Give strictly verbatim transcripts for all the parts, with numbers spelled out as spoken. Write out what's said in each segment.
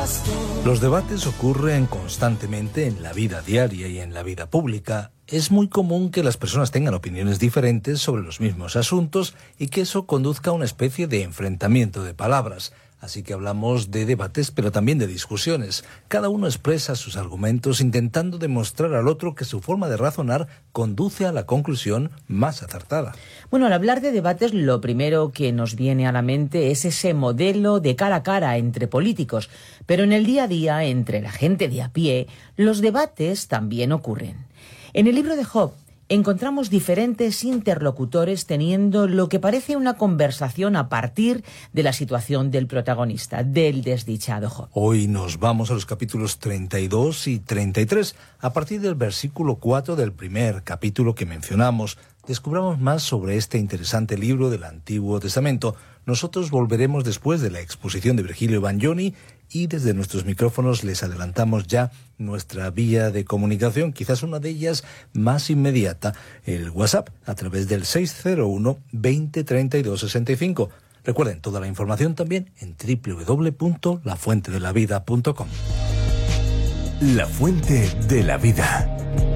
Los debates ocurren constantemente en la vida diaria y en la vida pública. Es muy común que las personas tengan opiniones diferentes sobre los mismos asuntos y que eso conduzca a una especie de enfrentamiento de palabras. Así que hablamos de debates, pero también de discusiones. Cada uno expresa sus argumentos intentando demostrar al otro que su forma de razonar conduce a la conclusión más acertada. Bueno, al hablar de debates, lo primero que nos viene a la mente es ese modelo de cara a cara entre políticos. Pero en el día a día, entre la gente de a pie, los debates también ocurren. En el libro de Job encontramos diferentes interlocutores teniendo lo que parece una conversación a partir de la situación del protagonista, del desdichado Job. Hoy nos vamos a los capítulos treinta y dos y treinta y tres. A partir del versículo cuatro del primer capítulo que mencionamos, descubramos más sobre este interesante libro del Antiguo Testamento. Nosotros volveremos después de la exposición de Virgilio Bagnoni y desde nuestros micrófonos les adelantamos ya nuestra vía de comunicación, quizás una de ellas más inmediata, el WhatsApp, a través del seis cero uno, veinte, treinta y dos, sesenta y cinco. Recuerden, toda la información también en doble u doble u doble u punto la fuente de la vida punto com. La Fuente de la Vida.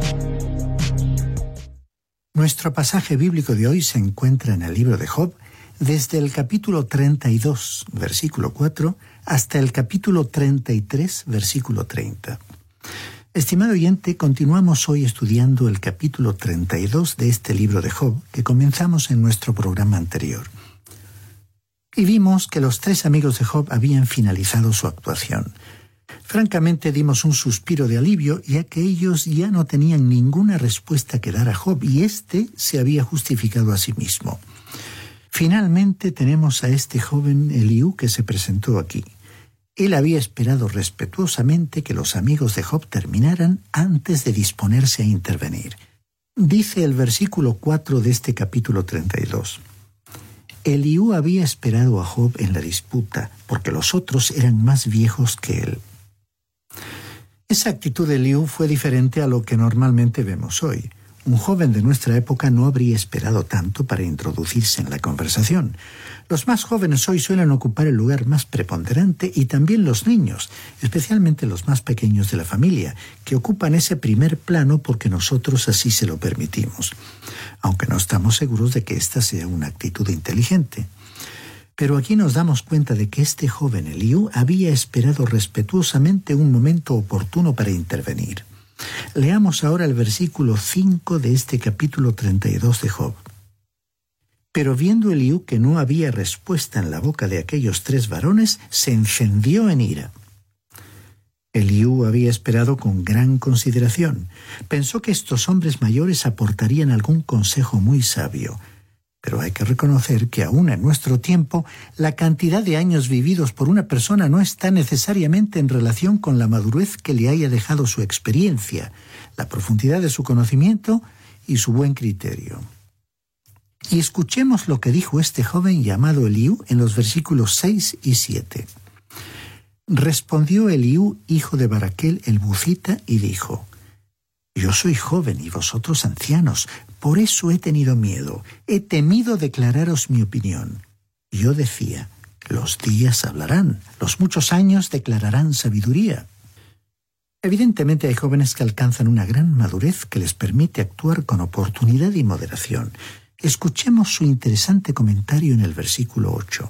Nuestro pasaje bíblico de hoy se encuentra en el libro de Job, desde el capítulo treinta y dos, versículo cuatro, hasta el capítulo treinta y tres, versículo treinta. Estimado oyente, continuamos hoy estudiando el capítulo treinta y dos de este libro de Job, que comenzamos en nuestro programa anterior. Y vimos que los tres amigos de Job habían finalizado su actuación. Francamente dimos un suspiro de alivio, ya que ellos ya no tenían ninguna respuesta que dar a Job, y éste se había justificado a sí mismo. Finalmente tenemos a este joven Eliú que se presentó aquí. Él había esperado respetuosamente que los amigos de Job terminaran antes de disponerse a intervenir. Dice el versículo cuatro de este capítulo treinta y dos. Eliú había esperado a Job en la disputa, porque los otros eran más viejos que él. Esa actitud de Eliú fue diferente a lo que normalmente vemos hoy. Un joven de nuestra época no habría esperado tanto para introducirse en la conversación. Los más jóvenes hoy suelen ocupar el lugar más preponderante, y también los niños, especialmente los más pequeños de la familia, que ocupan ese primer plano porque nosotros así se lo permitimos, aunque no estamos seguros de que esta sea una actitud inteligente. Pero aquí nos damos cuenta de que este joven Eliú había esperado respetuosamente un momento oportuno para intervenir. Leamos ahora el versículo cinco de este capítulo treinta y dos de Job. Pero viendo Eliú que no había respuesta en la boca de aquellos tres varones, se encendió en ira. Eliú había esperado con gran consideración. Pensó que estos hombres mayores aportarían algún consejo muy sabio. Pero hay que reconocer que aún en nuestro tiempo, la cantidad de años vividos por una persona no está necesariamente en relación con la madurez que le haya dejado su experiencia, la profundidad de su conocimiento y su buen criterio. Y escuchemos lo que dijo este joven llamado Eliú en los versículos seis y siete. Respondió Eliú, hijo de Baraquel el Buzita, y dijo: Yo soy joven y vosotros ancianos, por eso he tenido miedo, he temido declararos mi opinión. Yo decía: los días hablarán, los muchos años declararán sabiduría. Evidentemente hay jóvenes que alcanzan una gran madurez que les permite actuar con oportunidad y moderación. Escuchemos su interesante comentario en el versículo ocho.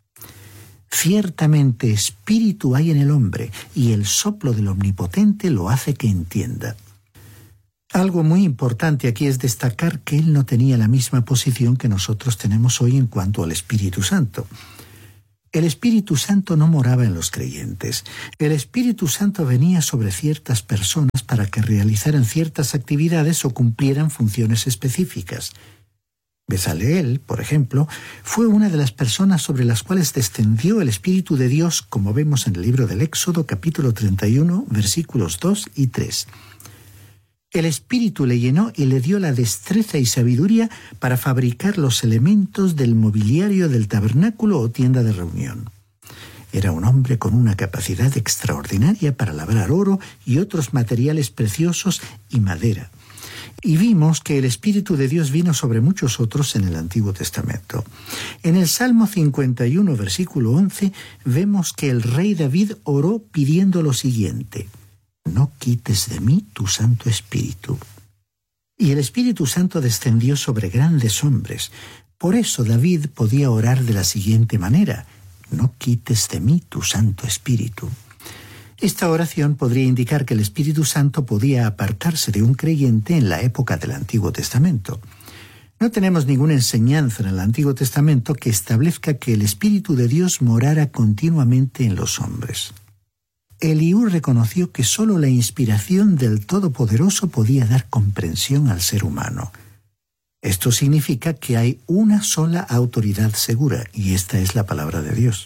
Ciertamente espíritu hay en el hombre, y el soplo del Omnipotente lo hace que entienda. Algo muy importante aquí es destacar que él no tenía la misma posición que nosotros tenemos hoy en cuanto al Espíritu Santo. El Espíritu Santo no moraba en los creyentes. El Espíritu Santo venía sobre ciertas personas para que realizaran ciertas actividades o cumplieran funciones específicas. Bezaleel, por ejemplo, fue una de las personas sobre las cuales descendió el Espíritu de Dios, como vemos en el libro del Éxodo, capítulo treinta y uno, versículos dos y tres. El Espíritu le llenó y le dio la destreza y sabiduría para fabricar los elementos del mobiliario del tabernáculo o tienda de reunión. Era un hombre con una capacidad extraordinaria para labrar oro y otros materiales preciosos y madera. Y vimos que el Espíritu de Dios vino sobre muchos otros en el Antiguo Testamento. En el Salmo cincuenta y uno, versículo once, vemos que el rey David oró pidiendo lo siguiente: no quites de mí tu Santo Espíritu. Y el Espíritu Santo descendió sobre grandes hombres. Por eso David podía orar de la siguiente manera: no quites de mí tu Santo Espíritu. Esta oración podría indicar que el Espíritu Santo podía apartarse de un creyente en la época del Antiguo Testamento. No tenemos ninguna enseñanza en el Antiguo Testamento que establezca que el Espíritu de Dios morara continuamente en los hombres. Eliú reconoció que sólo la inspiración del Todopoderoso podía dar comprensión al ser humano. Esto significa que hay una sola autoridad segura, y esta es la palabra de Dios.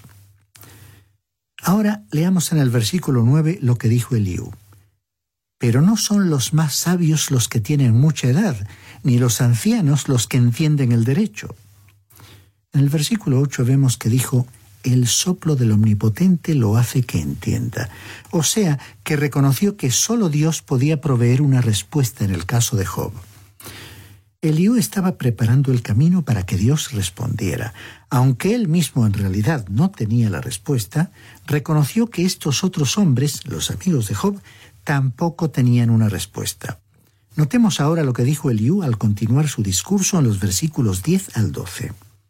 Ahora leamos en el versículo nueve lo que dijo Eliú. Pero no son los más sabios los que tienen mucha edad, ni los ancianos los que entienden el derecho. En el versículo ocho vemos que dijo: el soplo del Omnipotente lo hace que entienda. O sea, que reconoció que solo Dios podía proveer una respuesta en el caso de Job. Eliú estaba preparando el camino para que Dios respondiera. Aunque él mismo en realidad no tenía la respuesta, reconoció que estos otros hombres, los amigos de Job, tampoco tenían una respuesta. Notemos ahora lo que dijo Eliú al continuar su discurso en los versículos diez al doce.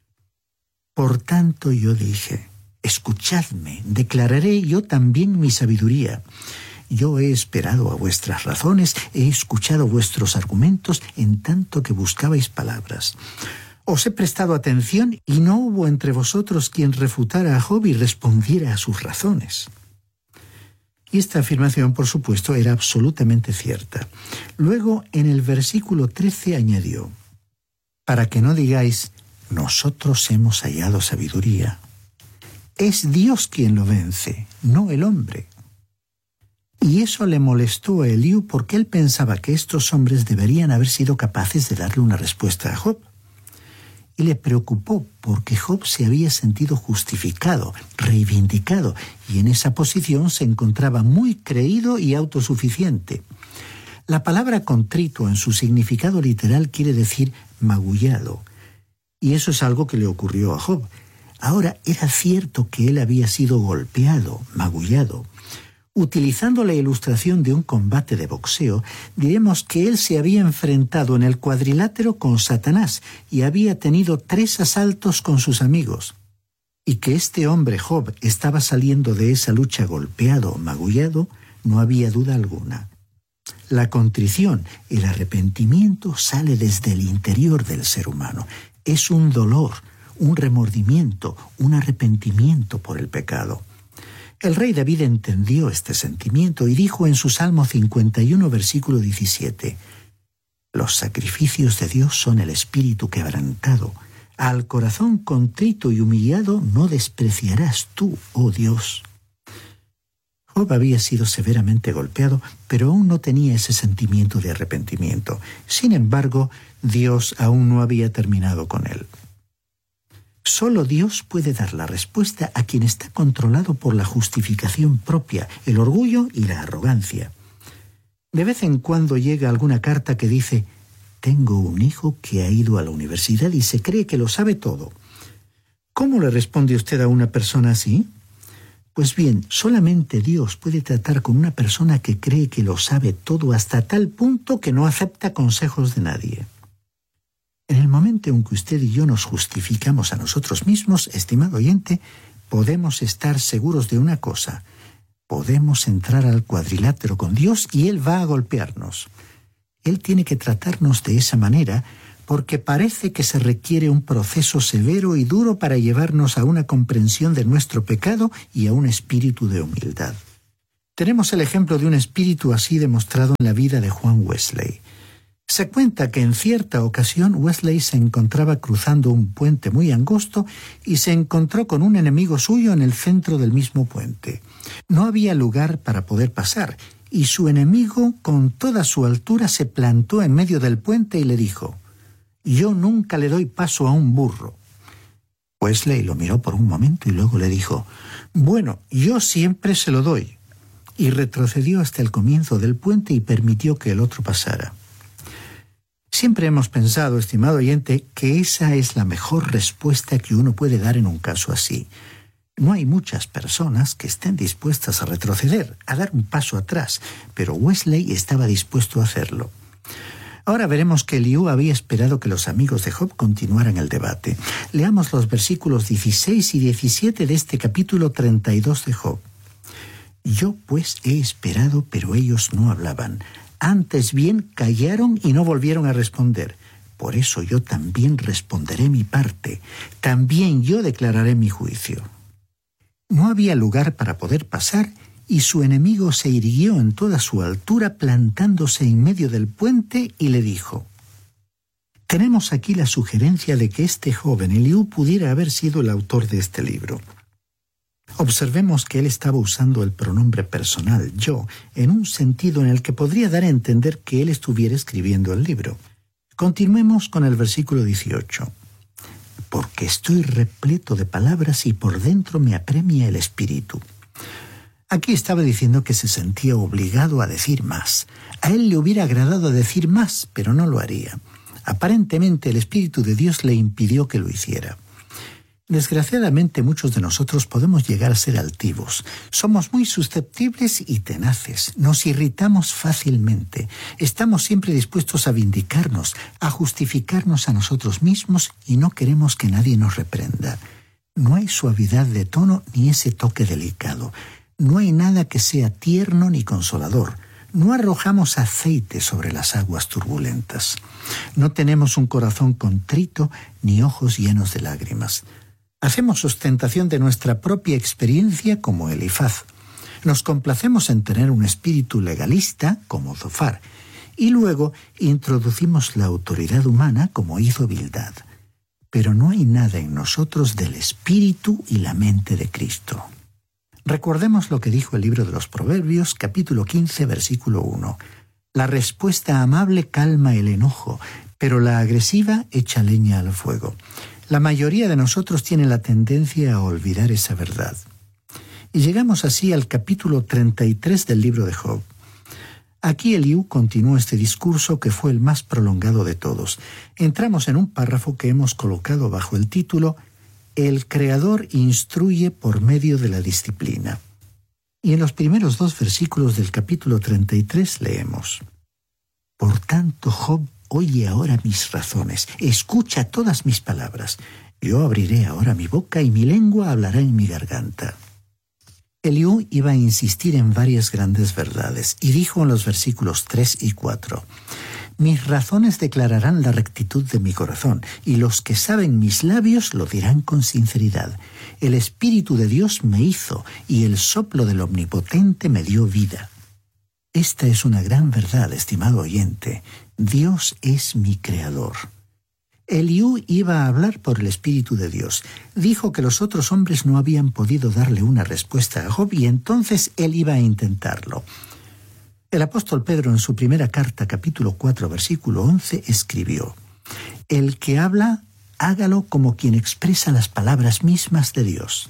Por tanto yo dije: escuchadme, declararé yo también mi sabiduría. Yo he esperado a vuestras razones, he escuchado vuestros argumentos en tanto que buscabais palabras. Os he prestado atención y no hubo entre vosotros quien refutara a Job y respondiera a sus razones. Y esta afirmación, por supuesto, era absolutamente cierta. Luego, en el versículo trece añadió: para que no digáis, nosotros hemos hallado sabiduría. Es Dios quien lo vence, no el hombre. Y eso le molestó a Eliú porque él pensaba que estos hombres deberían haber sido capaces de darle una respuesta a Job. Y le preocupó porque Job se había sentido justificado, reivindicado, y en esa posición se encontraba muy creído y autosuficiente. La palabra contrito en su significado literal quiere decir magullado. Y eso es algo que le ocurrió a Job. Ahora, era cierto que él había sido golpeado, magullado. Utilizando la ilustración de un combate de boxeo, diremos que él se había enfrentado en el cuadrilátero con Satanás y había tenido tres asaltos con sus amigos. Y que este hombre Job estaba saliendo de esa lucha golpeado, magullado, no había duda alguna. La contrición, el arrepentimiento, sale desde el interior del ser humano. Es un dolor, un remordimiento, un arrepentimiento por el pecado. El rey David entendió este sentimiento y dijo en su Salmo cincuenta y uno, versículo diecisiete, los sacrificios de Dios son el espíritu quebrantado. Al corazón contrito y humillado no despreciarás tú, oh Dios. Job había sido severamente golpeado, pero aún no tenía ese sentimiento de arrepentimiento. Sin embargo, Dios aún no había terminado con él. Solo Dios puede dar la respuesta a quien está controlado por la justificación propia, el orgullo y la arrogancia. De vez en cuando llega alguna carta que dice: tengo un hijo que ha ido a la universidad y se cree que lo sabe todo. ¿Cómo le responde usted a una persona así? Pues bien, solamente Dios puede tratar con una persona que cree que lo sabe todo hasta tal punto que no acepta consejos de nadie. En el momento en que usted y yo nos justificamos a nosotros mismos, estimado oyente, podemos estar seguros de una cosa: podemos entrar al cuadrilátero con Dios y Él va a golpearnos. Él tiene que tratarnos de esa manera porque parece que se requiere un proceso severo y duro para llevarnos a una comprensión de nuestro pecado y a un espíritu de humildad. Tenemos el ejemplo de un espíritu así demostrado en la vida de Juan Wesley. Se cuenta que en cierta ocasión Wesley se encontraba cruzando un puente muy angosto y se encontró con un enemigo suyo en el centro del mismo puente. No había lugar para poder pasar y su enemigo, con toda su altura, se plantó en medio del puente y le dijo: «Yo nunca le doy paso a un burro». Wesley lo miró por un momento y luego le dijo: «Bueno, yo siempre se lo doy». Y retrocedió hasta el comienzo del puente y permitió que el otro pasara. Siempre hemos pensado, estimado oyente, que esa es la mejor respuesta que uno puede dar en un caso así. No hay muchas personas que estén dispuestas a retroceder, a dar un paso atrás, pero Wesley estaba dispuesto a hacerlo. Ahora veremos que Eliú había esperado que los amigos de Job continuaran el debate. Leamos los versículos dieciséis y diecisiete de este capítulo treinta y dos de Job. Yo pues he esperado, pero ellos no hablaban. Antes bien callaron y no volvieron a responder. Por eso yo también responderé mi parte. También yo declararé mi juicio. No había lugar para poder pasar, y su enemigo se irguió en toda su altura, plantándose en medio del puente, y le dijo: tenemos aquí la sugerencia de que este joven Eliú pudiera haber sido el autor de este libro. Observemos que él estaba usando el pronombre personal, yo, en un sentido en el que podría dar a entender que él estuviera escribiendo el libro. Continuemos con el versículo dieciocho. Porque estoy repleto de palabras y por dentro me apremia el espíritu. Aquí estaba diciendo que se sentía obligado a decir más. A él le hubiera agradado decir más, pero no lo haría. Aparentemente el Espíritu de Dios le impidió que lo hiciera. Desgraciadamente muchos de nosotros podemos llegar a ser altivos. Somos muy susceptibles y tenaces. Nos irritamos fácilmente. Estamos siempre dispuestos a vindicarnos, a justificarnos a nosotros mismos y no queremos que nadie nos reprenda. No hay suavidad de tono ni ese toque delicado. No hay nada que sea tierno ni consolador. No arrojamos aceite sobre las aguas turbulentas. No tenemos un corazón contrito ni ojos llenos de lágrimas. Hacemos ostentación de nuestra propia experiencia como Elifaz. Nos complacemos en tener un espíritu legalista como Zofar. Y luego introducimos la autoridad humana como hizo Bildad. Pero no hay nada en nosotros del espíritu y la mente de Cristo. Recordemos lo que dijo el libro de los Proverbios, capítulo quince, versículo uno. La respuesta amable calma el enojo, pero la agresiva echa leña al fuego. La mayoría de nosotros tiene la tendencia a olvidar esa verdad. Y llegamos así al capítulo treinta y tres del libro de Job. Aquí Eliú continuó este discurso que fue el más prolongado de todos. Entramos en un párrafo que hemos colocado bajo el título El Creador instruye por medio de la disciplina. Y en los primeros dos versículos del capítulo treinta y tres leemos: Por tanto, Job, oye ahora mis razones, escucha todas mis palabras. Yo abriré ahora mi boca y mi lengua hablará en mi garganta. Eliú iba a insistir en varias grandes verdades y dijo en los versículos tres y cuatro: Mis razones declararán la rectitud de mi corazón, y los que saben mis labios lo dirán con sinceridad. El Espíritu de Dios me hizo, y el soplo del Omnipotente me dio vida. Esta es una gran verdad, estimado oyente. Dios es mi Creador. Eliú iba a hablar por el Espíritu de Dios. Dijo que los otros hombres no habían podido darle una respuesta a Job, y entonces él iba a intentarlo. El apóstol Pedro en su primera carta, capítulo cuatro, versículo once, escribió: El que habla, hágalo como quien expresa las palabras mismas de Dios.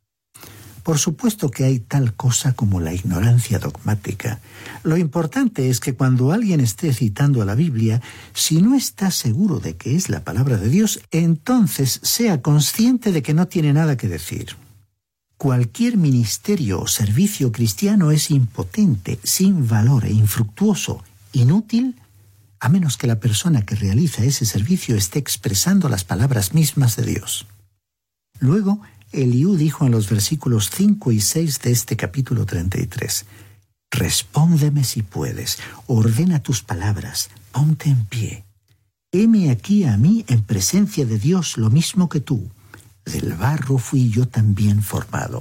Por supuesto que hay tal cosa como la ignorancia dogmática. Lo importante es que cuando alguien esté citando a la Biblia, si no está seguro de que es la palabra de Dios, entonces sea consciente de que no tiene nada que decir. Cualquier ministerio o servicio cristiano es impotente, sin valor e infructuoso, inútil, a menos que la persona que realiza ese servicio esté expresando las palabras mismas de Dios. Luego, Eliú dijo en los versículos cinco y seis de este capítulo treinta y tres, Respóndeme si puedes, ordena tus palabras, ponte en pie. Heme aquí a mí en presencia de Dios lo mismo que tú. Del barro fui yo también formado.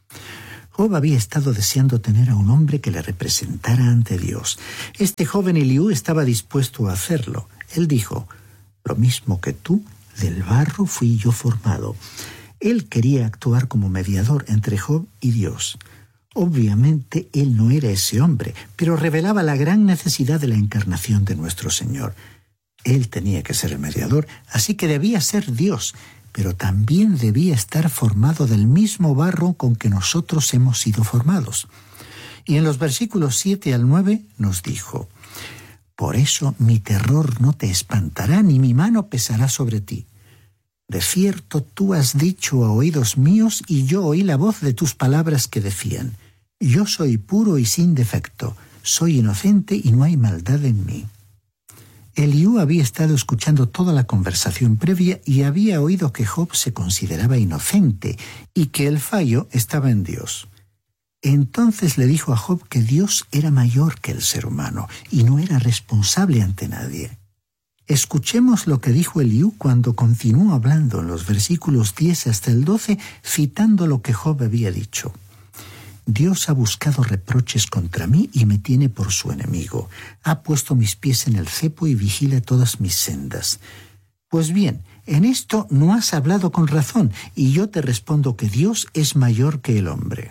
Job había estado deseando tener a un hombre que le representara ante Dios. Este joven Eliú estaba dispuesto a hacerlo. Él dijo: Lo mismo que tú, del barro fui yo formado. Él quería actuar como mediador entre Job y Dios. Obviamente él no era ese hombre, pero revelaba la gran necesidad de la encarnación de nuestro Señor. Él tenía que ser el mediador, así que debía ser Dios, pero también debía estar formado del mismo barro con que nosotros hemos sido formados. Y en los versículos siete al nueve nos dijo: Por eso mi terror no te espantará, ni mi mano pesará sobre ti. De cierto tú has dicho a oídos míos, y yo oí la voz de tus palabras que decían: yo soy puro y sin defecto, soy inocente y no hay maldad en mí. Eliú había estado escuchando toda la conversación previa y había oído que Job se consideraba inocente y que el fallo estaba en Dios. Entonces le dijo a Job que Dios era mayor que el ser humano y no era responsable ante nadie. Escuchemos lo que dijo Eliú cuando continuó hablando en los versículos diez hasta el doce, citando lo que Job había dicho. Dios ha buscado reproches contra mí y me tiene por su enemigo. Ha puesto mis pies en el cepo y vigila todas mis sendas. Pues bien, en esto no has hablado con razón, y yo te respondo que Dios es mayor que el hombre.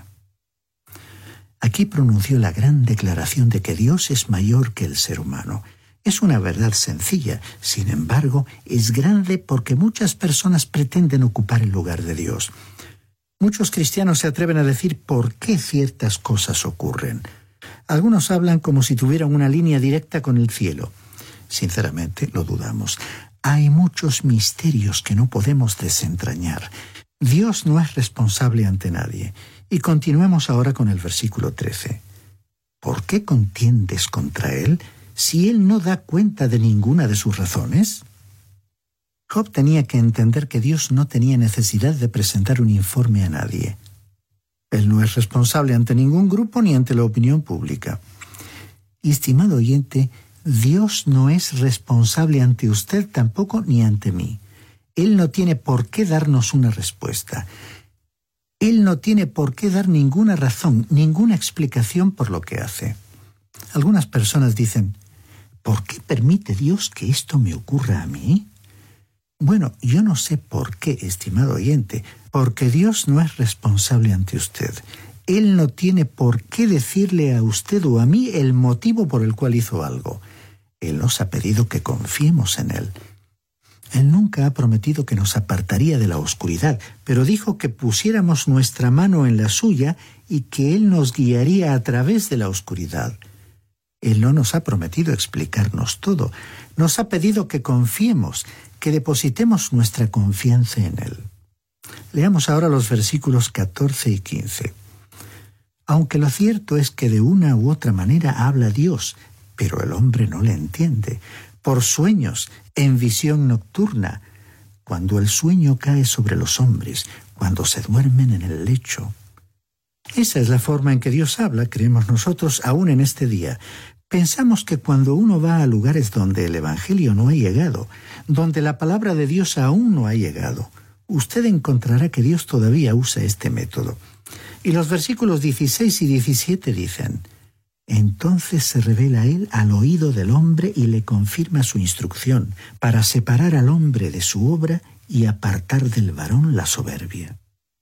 Aquí pronunció la gran declaración de que Dios es mayor que el ser humano. Es una verdad sencilla, sin embargo, es grande porque muchas personas pretenden ocupar el lugar de Dios. Muchos cristianos se atreven a decir por qué ciertas cosas ocurren. Algunos hablan como si tuvieran una línea directa con el cielo. Sinceramente, lo dudamos. Hay muchos misterios que no podemos desentrañar. Dios no es responsable ante nadie. Y continuemos ahora con el versículo trece. ¿Por qué contiendes contra él si él no da cuenta de ninguna de sus razones? Job tenía que entender que Dios no tenía necesidad de presentar un informe a nadie. Él no es responsable ante ningún grupo ni ante la opinión pública. Y, estimado oyente, Dios no es responsable ante usted tampoco ni ante mí. Él no tiene por qué darnos una respuesta. Él no tiene por qué dar ninguna razón, ninguna explicación por lo que hace. Algunas personas dicen: ¿por qué permite Dios que esto me ocurra a mí? Bueno, yo no sé por qué, estimado oyente, porque Dios no es responsable ante usted. Él no tiene por qué decirle a usted o a mí el motivo por el cual hizo algo. Él nos ha pedido que confiemos en Él. Él nunca ha prometido que nos apartaría de la oscuridad, pero dijo que pusiéramos nuestra mano en la suya y que Él nos guiaría a través de la oscuridad. Él no nos ha prometido explicarnos todo. Nos ha pedido que confiemos, que depositemos nuestra confianza en Él. Leamos ahora los versículos catorce y quince. Aunque lo cierto es que de una u otra manera habla Dios, pero el hombre no le entiende. Por sueños, en visión nocturna, cuando el sueño cae sobre los hombres, cuando se duermen en el lecho. Esa es la forma en que Dios habla, creemos nosotros, aún en este día. Pensamos que cuando uno va a lugares donde el Evangelio no ha llegado, donde la palabra de Dios aún no ha llegado, usted encontrará que Dios todavía usa este método. Y los versículos dieciséis y diecisiete dicen: entonces se revela Él al oído del hombre y le confirma su instrucción, para separar al hombre de su obra y apartar del varón la soberbia.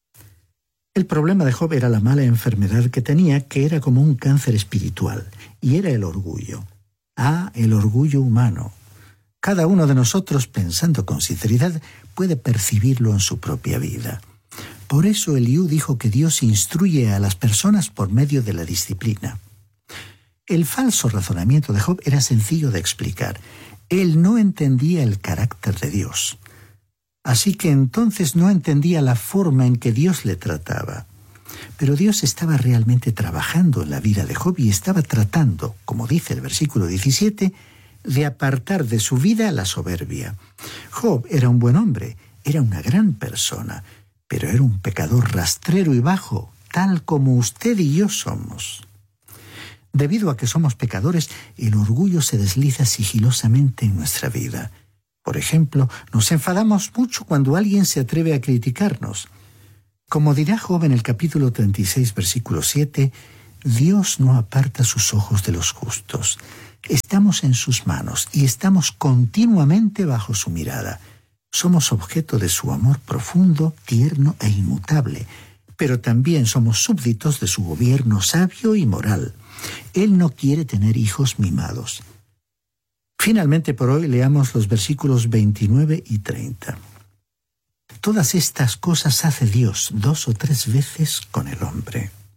El problema de Job era la mala enfermedad que tenía, que era como un cáncer espiritual, y era el orgullo. Ah, el orgullo humano. Cada uno de nosotros, pensando con sinceridad, puede percibirlo en su propia vida. Por eso Eliú dijo que Dios instruye a las personas por medio de la disciplina. El falso razonamiento de Job era sencillo de explicar. Él no entendía el carácter de Dios. Así que entonces no entendía la forma en que Dios le trataba. Pero Dios estaba realmente trabajando en la vida de Job y estaba tratando, como dice el versículo diecisiete, de apartar de su vida la soberbia. Job era un buen hombre, era una gran persona, pero era un pecador rastrero y bajo, tal como usted y yo somos. Debido a que somos pecadores, el orgullo se desliza sigilosamente en nuestra vida. Por ejemplo, nos enfadamos mucho cuando alguien se atreve a criticarnos. Como dirá Job en el capítulo treinta y seis, versículo siete, Dios no aparta sus ojos de los justos. Estamos en sus manos y estamos continuamente bajo su mirada. Somos objeto de su amor profundo, tierno e inmutable, pero también somos súbditos de su gobierno sabio y moral. Él no quiere tener hijos mimados. Finalmente, por hoy, leamos los versículos veintinueve y treinta. Todas estas cosas hace Dios dos o tres veces con el hombre.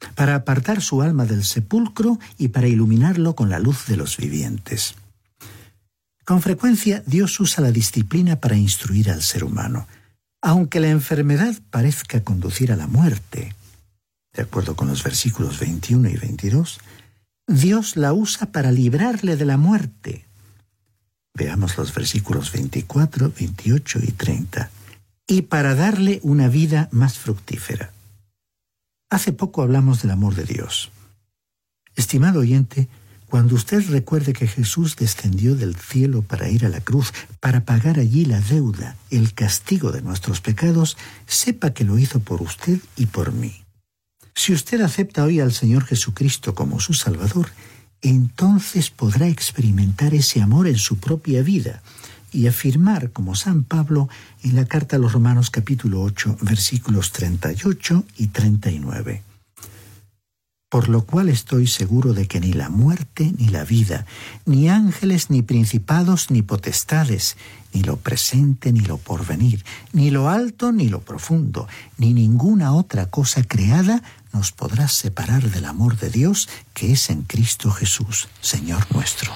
para apartar su alma del sepulcro y para iluminarlo con la luz de los vivientes. Con frecuencia, Dios usa la disciplina para instruir al ser humano. Aunque la enfermedad parezca conducir a la muerte, de acuerdo con los versículos veintiuno y veintidós, Dios la usa para librarle de la muerte. Veamos los versículos veinticuatro, veintiocho y treinta. Y para darle una vida más fructífera. Hace poco hablamos del amor de Dios. Estimado oyente, cuando usted recuerde que Jesús descendió del cielo para ir a la cruz, para pagar allí la deuda, el castigo de nuestros pecados, sepa que lo hizo por usted y por mí. Si usted acepta hoy al Señor Jesucristo como su Salvador, entonces podrá experimentar ese amor en su propia vida y afirmar, como San Pablo, en la carta a los Romanos capítulo ocho, versículos treinta y ocho y treinta y nueve. Por lo cual estoy seguro de que ni la muerte ni la vida, ni ángeles ni principados ni potestades, ni lo presente ni lo porvenir, ni lo alto ni lo profundo, ni ninguna otra cosa creada nos podrá separar del amor de Dios que es en Cristo Jesús, Señor nuestro.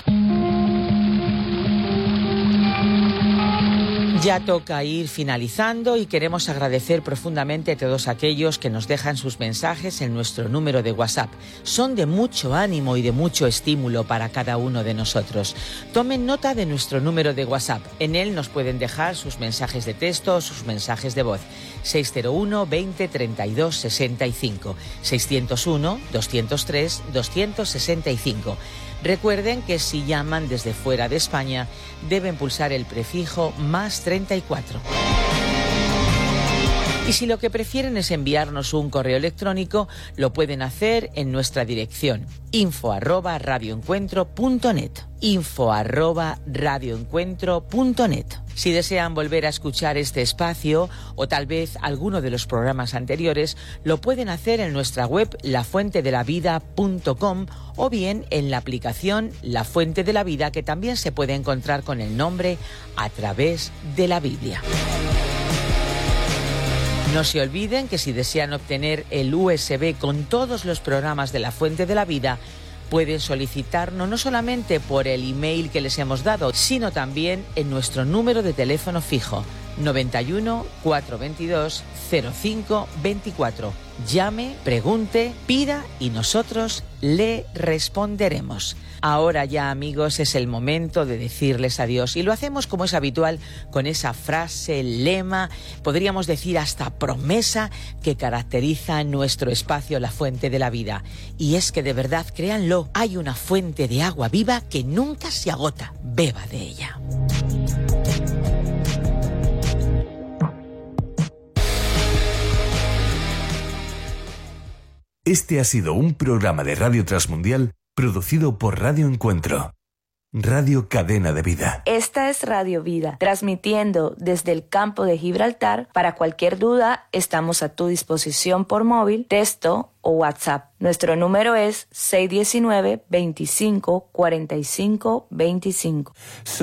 Ya toca ir finalizando y queremos agradecer profundamente a todos aquellos que nos dejan sus mensajes en nuestro número de WhatsApp. Son de mucho ánimo y de mucho estímulo para cada uno de nosotros. Tomen nota de nuestro número de WhatsApp. En él nos pueden dejar sus mensajes de texto o sus mensajes de voz. seis cero uno, veinte, treinta y dos, sesenta y cinco. seiscientos uno, doscientos tres, doscientos sesenta y cinco. Recuerden que si llaman desde fuera de España, deben pulsar el prefijo más treinta y cuatro. Y si lo que prefieren es enviarnos un correo electrónico, lo pueden hacer en nuestra dirección info arroba radioencuentro punto net. info arroba radioencuentro punto net. Si desean volver a escuchar este espacio o tal vez alguno de los programas anteriores, lo pueden hacer en nuestra web la fuente de la vida punto com o bien en la aplicación La Fuente de la Vida, que también se puede encontrar con el nombre A Través de la Biblia. No se olviden que si desean obtener el U S B con todos los programas de La Fuente de la Vida, pueden solicitarnos no solamente por el email que les hemos dado, sino también en nuestro número de teléfono fijo, noventa y uno, cuatrocientos veintidós, cero cinco veinticuatro. Llame, pregunte, pida y nosotros le responderemos. Ahora ya, amigos, es el momento de decirles adiós y lo hacemos como es habitual con esa frase, lema, podríamos decir hasta promesa que caracteriza nuestro espacio La Fuente de la Vida. Y es que de verdad, créanlo, hay una fuente de agua viva que nunca se agota. Beba de ella. Este ha sido un programa de Radio Transmundial producido por Radio Encuentro, Radio Cadena de Vida. Esta es Radio Vida, transmitiendo desde el campo de Gibraltar. Para cualquier duda, estamos a tu disposición por móvil, texto o WhatsApp. Nuestro número es seis uno nueve, veinticinco, cuarenta y cinco, veinticinco.